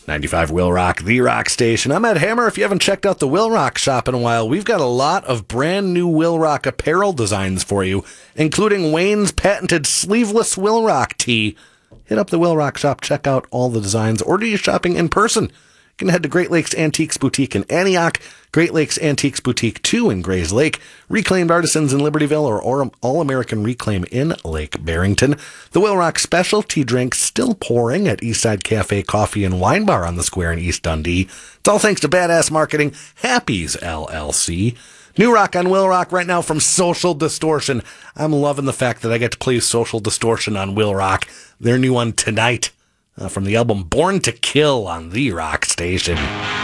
95 Will Rock, the rock station. I'm Ed Hammer. If you haven't checked out the Will Rock shop in a while, we've got a lot of brand new Will Rock apparel designs for you, including Wayne's patented sleeveless Will Rock tee. Hit up the Will Rock shop, check out all the designs, or do your shopping in person. You can head to Great Lakes Antiques Boutique in Antioch, Great Lakes Antiques Boutique 2 in Grays Lake, Reclaimed Artisans in Libertyville, or All-American Reclaim in Lake Barrington. The Will Rock specialty drink still pouring at Eastside Cafe Coffee and Wine Bar on the Square in East Dundee. It's all thanks to badass marketing, Happy's LLC. New rock on Will Rock right now from Social Distortion. I'm loving the fact that I get to play Social Distortion on Will Rock. Their new one tonight from the album Born to Kill on the rock station.